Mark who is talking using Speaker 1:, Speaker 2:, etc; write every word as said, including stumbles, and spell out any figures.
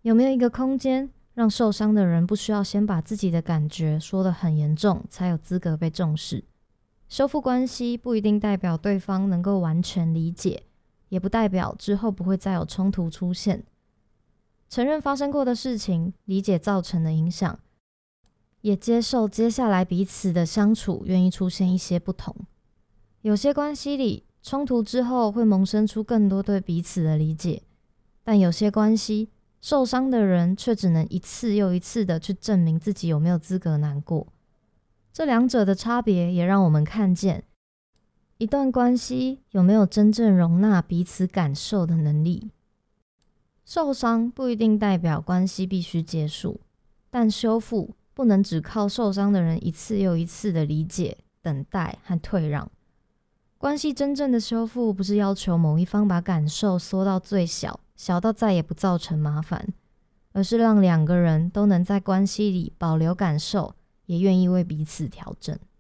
Speaker 1: 有没有一个空间，让受伤的人不需要先把自己的感觉说得很严重，才有资格被重视？修复关系不一定代表对方能够完全理解，也不代表之后不会再有冲突出现。承认发生过的事情，理解造成的影响，也接受接下来彼此的相处愿意出现一些不同。有些关系里，冲突之后会萌生出更多对彼此的理解，但有些关系，受伤的人却只能一次又一次的去证明自己有没有资格难过。这两者的差别也让我们看见，一段关系有没有真正容纳彼此感受的能力。受伤不一定代表关系必须结束，但修复不能只靠受伤的人一次又一次的理解、等待和退让。关系真正的修复不是要求某一方把感受缩到最小，小到再也不造成麻烦，而是让两个人都能在关系里保留感受，也愿意为彼此调整。